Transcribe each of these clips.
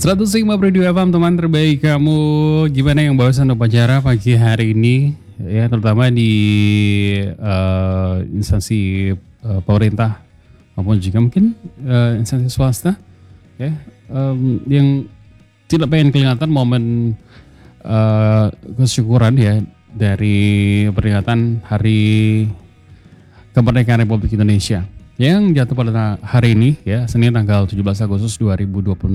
105.2 FM teman terbaik kamu. Gimana yang bawasan upacara pagi hari ini ya, terutama di instansi pemerintah maupun juga mungkin instansi swasta ya, yang tidak pengen kelihatan momen kesyukuran ya dari peringatan Hari Kemerdekaan Republik Indonesia yang jatuh pada hari ini ya, Senin tanggal 17 Agustus 2026.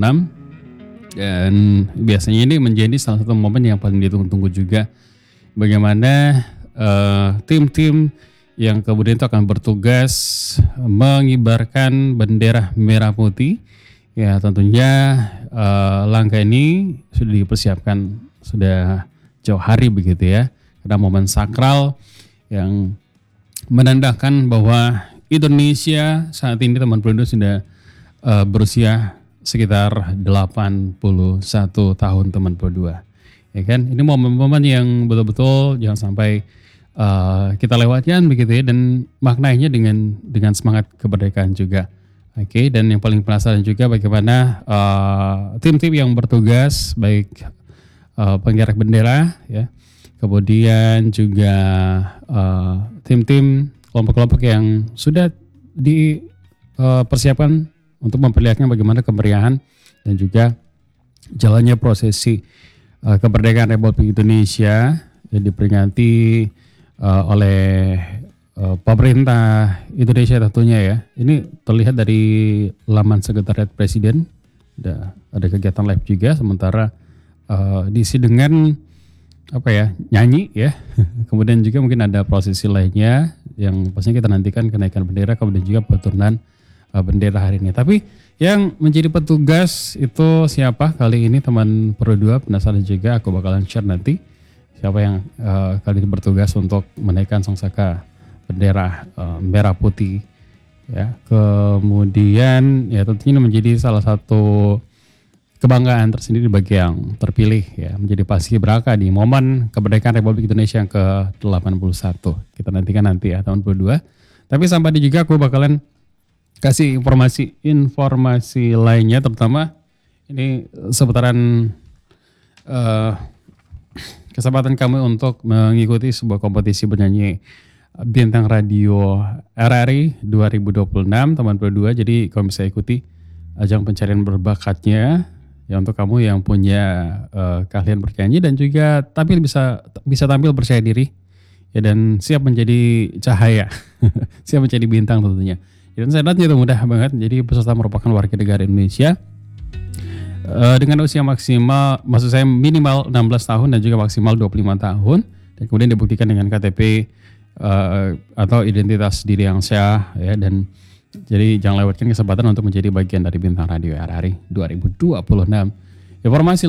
Dan biasanya ini menjadi salah satu momen yang paling ditunggu-tunggu juga, bagaimana tim-tim yang kemudian itu akan bertugas mengibarkan bendera merah putih. Ya tentunya langkah ini sudah dipersiapkan sudah jauh hari begitu ya, karena momen sakral yang menandakan bahwa Indonesia saat ini teman Bruno sudah berusia sekitar 81 tahun teman berdua. Ya kan? Ini momen-momen yang betul-betul jangan sampai kita lewatkan begitu ya, dan maknanya dengan semangat kemerdekaan juga. Oke, dan yang paling penasaran juga bagaimana tim-tim yang bertugas, baik penggerak bendera ya, kemudian juga tim-tim kelompok-kelompok yang sudah dipersiapkan untuk memperlihatkan bagaimana kemeriahan dan juga jalannya prosesi kemerdekaan Republik Indonesia yang diperingati oleh pemerintah Indonesia tentunya ya. Ini terlihat dari laman Sekretariat Presiden, ada kegiatan live juga, sementara diisi dengan nyanyi ya. Kemudian juga mungkin ada prosesi lainnya yang pastinya kita nantikan, kenaikan bendera, kemudian juga penurunan bendera hari ini. Tapi yang menjadi petugas itu siapa kali ini teman Pro 2? Penasaran juga, aku bakalan share nanti siapa yang kali ini bertugas untuk menaikkan sangsaka bendera merah putih ya. Kemudian ya tentunya menjadi salah satu kebanggaan tersendiri bagi yang terpilih ya, menjadi paskibraka di momen kemerdekaan Republik Indonesia yang ke-81. Kita nantikan nanti ya tahun 22. Tapi sampai di juga aku bakalan kasih informasi lainnya, terutama ini seputaran kesempatan kami untuk mengikuti sebuah kompetisi bernyanyi Bintang Radio RRI 2026 teman berdua. Jadi kamu bisa ikuti ajang pencarian berbakatnya ya, untuk kamu yang punya keahlian bernyanyi dan juga bisa tampil percaya diri ya, dan siap menjadi cahaya siap menjadi bintang tentunya. Dan syaratnya itu mudah banget. Jadi peserta merupakan warga negara Indonesia dengan usia maksimal, maksud saya minimal 16 tahun dan juga maksimal 25 tahun, dan kemudian dibuktikan dengan KTP atau identitas diri yang sah ya. Dan jadi jangan lewatkan kesempatan untuk menjadi bagian dari Bintang Radio RRI 2026. Informasi